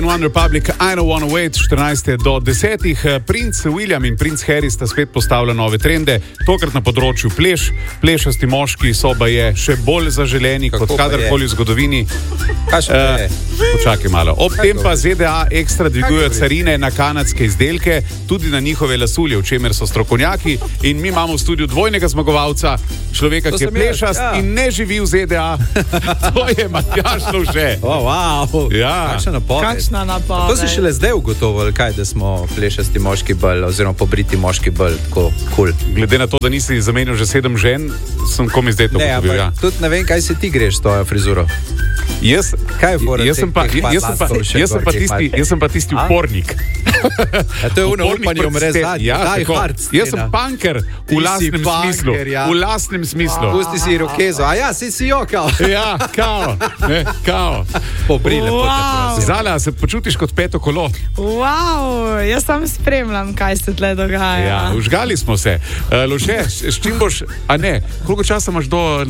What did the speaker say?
One Republic, I Don't Wanna Wait, 14 do 10. Princ William in princ Harry sta spet postavila nove trende, tokrat na področju plešasti moški soba je še bolj zaželeni kot kadarkoli v zgodovini. Počakaj malo. Ob tem pa ZDA ekstra dvigujejo carine na kanadske izdelke, tudi na njihove lasulje, v čemer so strokovnjaki, in mi imamo v studiu dvojnega zmagovalca, človeka, ki je plešast in ne živi v ZDA. To je Matjaž Lovše. Ja. Kakšna napoved. To si šele zdaj ugotovili, kaj, da smo plešasti moški bolj, oziroma pobriti moški bolj tako cool. Glede na to, da nisi zamenil že 7 žen, sem komi zdaj to ugotovil. Ja. Tudi ne vem, kaj se ti greš s tojo frizuro. Jaz sem pa tisti upornik. To je upanje umre zadnji. Jaz sem punker v lastnem smislu. V lastnem smislu. Pusti si rokezo. A ja, si jokal. Ja, kao. Pobrile. Zala, se počutiš kot peto kolo? Wow, jaz sam spremljam, kaj se tle dogaja. Ja, užgali smo se. Lovše, s čim boš, a ne, koliko časa imaš do